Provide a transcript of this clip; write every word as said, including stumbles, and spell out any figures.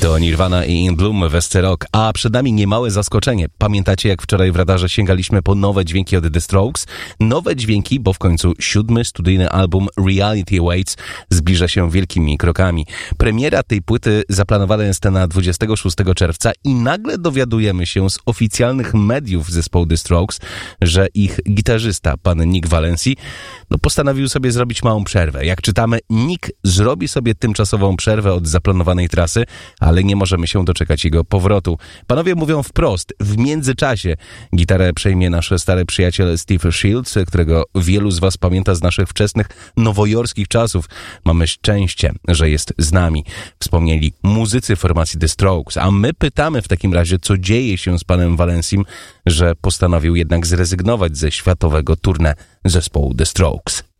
To Nirvana i In Bloom w S C Rock, a przed nami niemałe zaskoczenie. Pamiętacie, jak wczoraj w radarze sięgaliśmy po nowe dźwięki od The Strokes? Nowe dźwięki, bo w końcu siódmy studyjny album Reality Awaits zbliża się wielkimi krokami. Premiera tej płyty zaplanowana jest na dwudziestego szóstego czerwca i nagle dowiadujemy się z oficjalnych mediów zespołu The Strokes, że ich gitarzysta, pan Nick Valenci, no postanowił sobie zrobić małą przerwę. Jak czytamy, Nick zrobi sobie tymczasową przerwę od zaplanowanej trasy, ale nie możemy się doczekać jego powrotu. Panowie mówią wprost, w międzyczasie gitarę przejmie nasz stary przyjaciel Steve Shields, którego wielu z was pamięta z naszych wczesnych nowojorskich czasów. Mamy szczęście, że jest z nami. Wspomnieli muzycy formacji The Strokes, a my pytamy w takim razie, co dzieje się z panem Valencim, że postanowił jednak zrezygnować ze światowego tournée zespołu The Strokes.